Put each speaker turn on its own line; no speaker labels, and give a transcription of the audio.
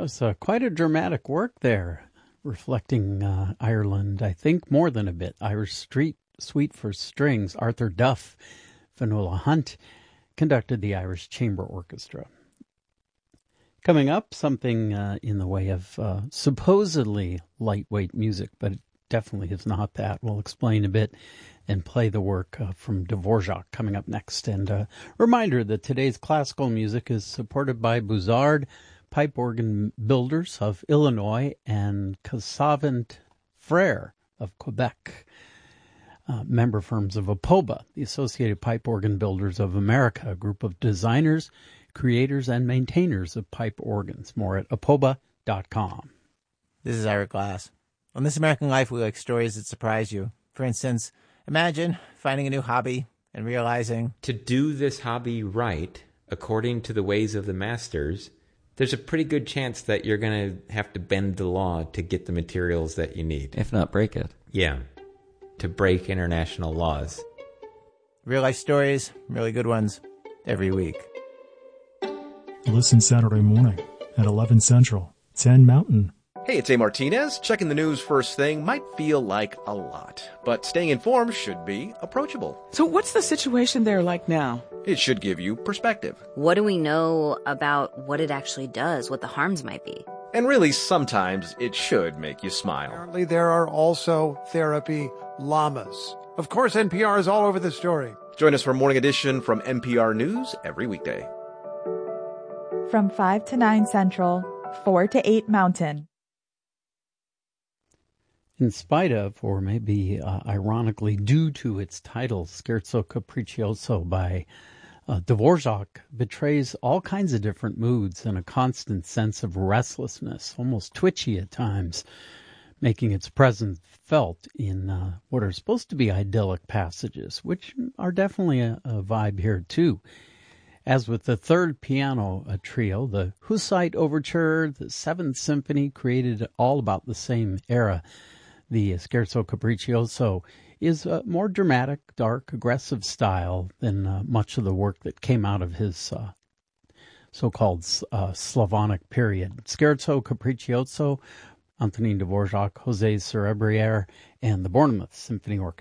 was quite a dramatic work there, reflecting Ireland, I think, more than a bit. Irish Street Suite for Strings. Arthur Duff, Fionnuala Hunt conducted the Irish Chamber Orchestra. Coming up, something in the way of supposedly lightweight music, but it definitely is not that. We'll explain a bit and play the work from Dvorak coming up next. And a reminder that today's classical music is supported by Buzard Pipe Organ Builders of Illinois and Cassavant Frere of Quebec, member firms of APOBA, the Associated Pipe Organ Builders of America, a group of designers, creators, and maintainers of pipe organs. More at apoba.com.
This is Ira Glass. On This American Life, we like stories that surprise you. For instance, imagine finding a new hobby and realizing
to do this hobby right, according to the ways of the masters, there's a pretty good chance that you're going to have to bend the law to get the materials that you need.
If not break it.
Yeah, to break international laws.
real life stories, really good ones, every week.
Listen Saturday morning at 11 Central, 10 Mountain.
Hey, it's A. Martinez. Checking the news first thing might feel like a lot, but staying informed should be approachable.
So what's the situation there like now?
It should give you perspective.
What do we know about what it actually does, what the harms might be?
And really, sometimes it should make you smile.
Apparently, there are also therapy llamas. Of course, NPR is all over the story.
Join us for Morning Edition from NPR News every weekday.
From 5 to 9 Central, 4 to 8 Mountain.
In spite of, or maybe ironically due to its title, Scherzo Capriccioso by Dvorak betrays all kinds of different moods and a constant sense of restlessness, almost twitchy at times, making its presence felt in what are supposed to be idyllic passages, which are definitely a vibe here too. As with the third piano trio, the Hussite Overture, the Seventh Symphony, created all about the same era. The Scherzo Capriccioso is a more dramatic, dark, aggressive style than much of the work that came out of his so-called Slavonic period. Scherzo Capriccioso, Antonin Dvorak, José Cerebriere, and the Bournemouth Symphony Orchestra.